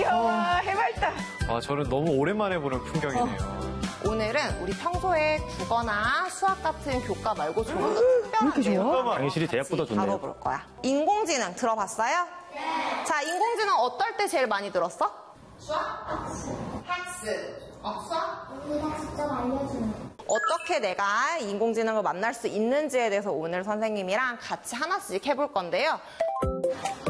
귀여워. 해맑다. 아, 저는 너무 오랜만에 보는 풍경이네요. 오늘은 우리 평소에 국어나 수학 같은 교과 말고 조금 더 특별한 내용 강의실이 대학보다 좋네요. 다뤄볼 거야. 인공지능 들어봤어요? 네. 자, 인공지능 어떨 때 제일 많이 들었어? 수학? 학습. 수학? 우리가 직접 알려주는 거. 어떻게 내가 인공지능을 만날 수 있는지에 대해서 오늘 선생님이랑 같이 하나씩 해볼 건데요.